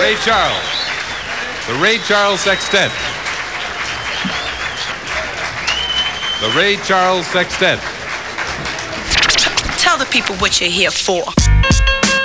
Ray Charles. The Ray Charles Sextet. The Ray Charles Sextet. Tell the people what you're here for.